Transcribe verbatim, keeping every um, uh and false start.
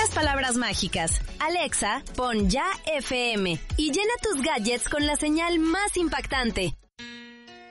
unas palabras mágicas. Alexa, pon Ya F M y llena tus gadgets con la señal más impactante.